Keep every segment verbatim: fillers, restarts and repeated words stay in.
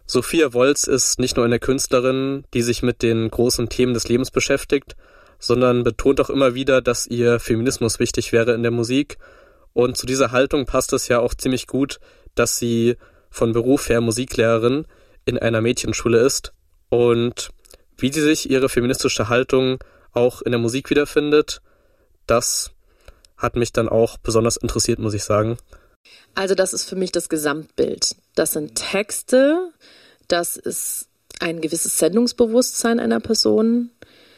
Sophia Wolz ist nicht nur eine Künstlerin, die sich mit den großen Themen des Lebens beschäftigt, sondern betont auch immer wieder, dass ihr Feminismus wichtig wäre in der Musik. Und zu dieser Haltung passt es ja auch ziemlich gut, dass sie von Beruf her Musiklehrerin in einer Mädchenschule ist. Und wie sie sich ihre feministische Haltung auch in der Musik wiederfindet, das hat mich dann auch besonders interessiert, muss ich sagen. Also das ist für mich das Gesamtbild. Das sind Texte, das ist ein gewisses Sendungsbewusstsein einer Person.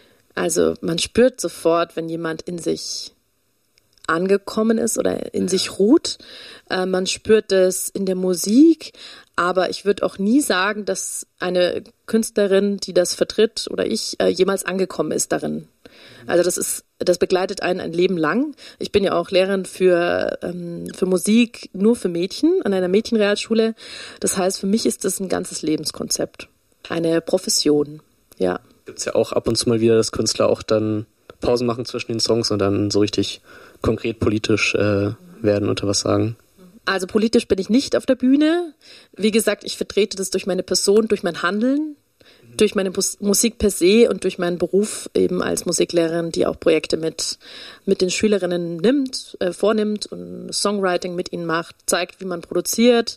Also man spürt sofort, wenn jemand in sich angekommen ist oder in sich ruht. Äh, man spürt es in der Musik, aber ich würde auch nie sagen, dass eine Künstlerin, die das vertritt oder ich, äh, jemals angekommen ist darin. Also das ist, das begleitet einen ein Leben lang. Ich bin ja auch Lehrerin für, ähm, für Musik nur für Mädchen an einer Mädchenrealschule. Das heißt, für mich ist das ein ganzes Lebenskonzept, eine Profession, ja. Gibt es ja auch ab und zu mal wieder, dass Künstler auch dann Pausen machen zwischen den Songs und dann so richtig konkret politisch äh, werden und was sagen. Also politisch bin ich nicht auf der Bühne. Wie gesagt, ich vertrete das durch meine Person, durch mein Handeln, mhm. durch meine Mus- Musik per se und durch meinen Beruf eben als Musiklehrerin, die auch Projekte mit, mit den Schülerinnen nimmt, äh, vornimmt und Songwriting mit ihnen macht, zeigt, wie man produziert,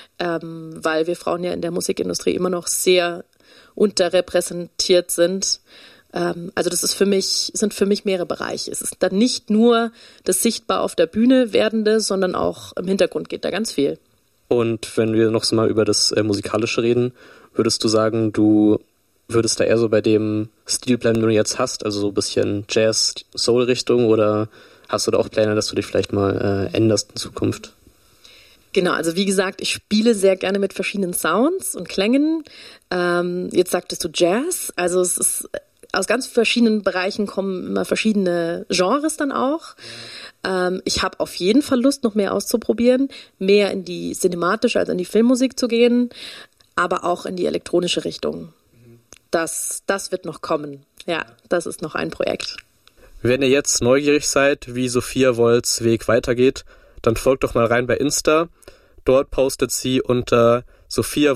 ähm, weil wir Frauen ja in der Musikindustrie immer noch sehr unterrepräsentiert sind. Also das ist für mich, sind für mich mehrere Bereiche. Es ist dann nicht nur das sichtbar auf der Bühne werdende, sondern auch im Hintergrund geht da ganz viel. Und wenn wir noch so mal über das äh, Musikalische reden, würdest du sagen, du würdest da eher so bei dem Stil bleiben, den du jetzt hast, also so ein bisschen Jazz-Soul-Richtung, oder hast du da auch Pläne, dass du dich vielleicht mal äh, änderst in Zukunft? Genau, also wie gesagt, ich spiele sehr gerne mit verschiedenen Sounds und Klängen. Ähm, jetzt sagtest du Jazz, also es ist aus ganz verschiedenen Bereichen kommen immer verschiedene Genres dann auch. Ja. Ähm, ich habe auf jeden Fall Lust, noch mehr auszuprobieren, mehr in die cinematische, also in die Filmmusik zu gehen, aber auch in die elektronische Richtung. Mhm. Das, das wird noch kommen. Ja, das ist noch ein Projekt. Wenn ihr jetzt neugierig seid, wie Sophia Wolz' Weg weitergeht, dann folgt doch mal rein bei Insta. Dort postet sie unter Sophia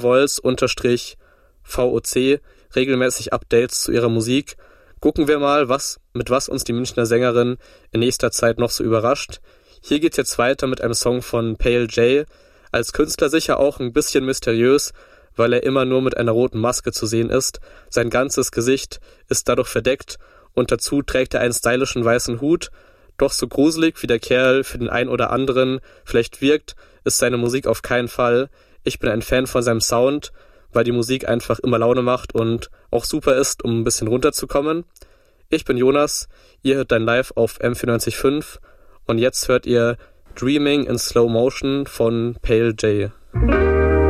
Wolz-V O C regelmäßig Updates zu ihrer Musik. Gucken wir mal, was mit was uns die Münchner Sängerin in nächster Zeit noch so überrascht. Hier geht's jetzt weiter mit einem Song von Pale J. Als Künstler sicher auch ein bisschen mysteriös, weil er immer nur mit einer roten Maske zu sehen ist. Sein ganzes Gesicht ist dadurch verdeckt und dazu trägt er einen stylischen weißen Hut. Doch so gruselig wie der Kerl für den einen oder anderen vielleicht wirkt, ist seine Musik auf keinen Fall. Ich bin ein Fan von seinem Sound, weil die Musik einfach immer Laune macht und auch super ist, um ein bisschen runterzukommen. Ich bin Jonas, ihr hört dein Live auf M vierundneunzig Komma fünf und jetzt hört ihr Dreaming in Slow Motion von Pale J.